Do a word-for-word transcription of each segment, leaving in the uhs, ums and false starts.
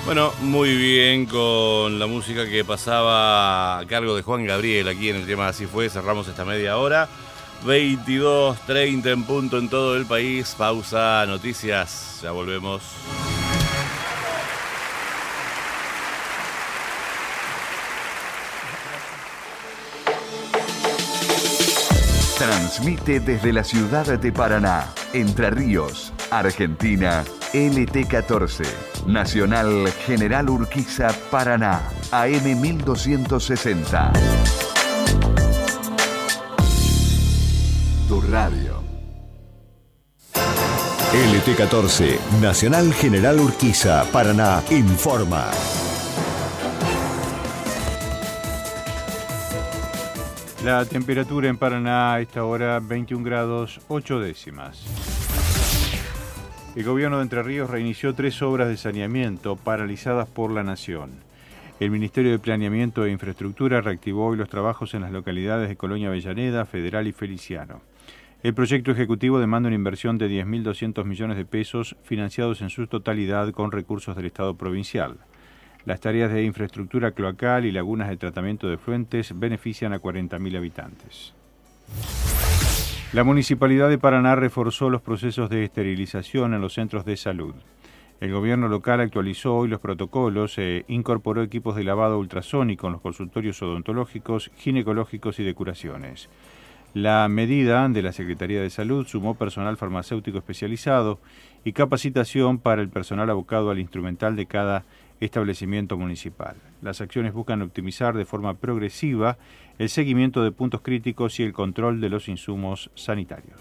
Bueno, muy bien con la música que pasaba a cargo de Juan Gabriel aquí en el tema Así Fue. Cerramos esta media hora. veintidós treinta en punto en todo el país. Pausa, noticias. Ya volvemos. Transmite desde la ciudad de Paraná, Entre Ríos, Argentina, L T catorce, Nacional General Urquiza, Paraná, A M mil doscientos sesenta. Tu radio. L T catorce, Nacional General Urquiza, Paraná, informa. La temperatura en Paraná a esta hora veintiún grados ocho décimas. El gobierno de Entre Ríos reinició tres obras de saneamiento paralizadas por la Nación. El Ministerio de Planeamiento e Infraestructura reactivó hoy los trabajos en las localidades de Colonia Avellaneda, Federal y Feliciano. El proyecto ejecutivo demanda una inversión de diez mil doscientos millones de pesos financiados en su totalidad con recursos del Estado provincial. Las tareas de infraestructura cloacal y lagunas de tratamiento de efluentes benefician a cuarenta mil habitantes. La Municipalidad de Paraná reforzó los procesos de esterilización en los centros de salud. El gobierno local actualizó hoy los protocolos e incorporó equipos de lavado ultrasónico en los consultorios odontológicos, ginecológicos y de curaciones. La medida de la Secretaría de Salud sumó personal farmacéutico especializado y capacitación para el personal abocado al instrumental de cada establecimiento municipal. Las acciones buscan optimizar de forma progresiva el seguimiento de puntos críticos y el control de los insumos sanitarios.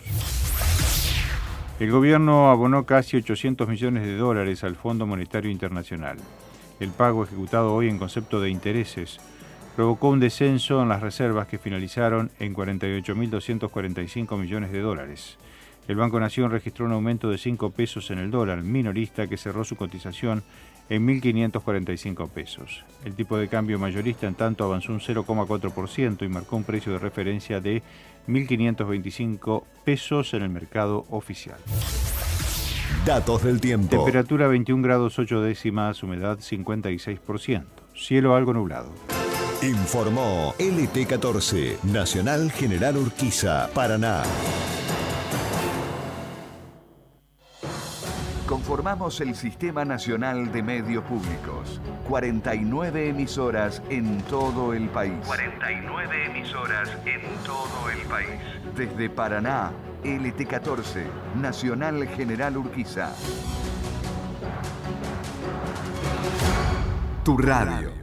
El gobierno abonó casi ochocientos millones de dólares al Fondo Monetario Internacional. El pago ejecutado hoy en concepto de intereses provocó un descenso en las reservas que finalizaron en cuarenta y ocho mil doscientos cuarenta y cinco millones de dólares. El Banco Nación registró un aumento de cinco pesos en el dólar minorista que cerró su cotización en mil quinientos cuarenta y cinco pesos. El tipo de cambio mayorista en tanto avanzó un cero coma cuatro por ciento y marcó un precio de referencia de mil quinientos veinticinco pesos en el mercado oficial. Datos del tiempo. Temperatura veintiún grados ocho décimas, humedad cincuenta y seis por ciento. Cielo algo nublado. Informó L T catorce, Nacional General Urquiza, Paraná. Conformamos el Sistema Nacional de Medios Públicos. cuarenta y nueve emisoras en todo el país. cuarenta y nueve emisoras en todo el país. Desde Paraná, L T catorce, Nacional General Urquiza. Tu radio.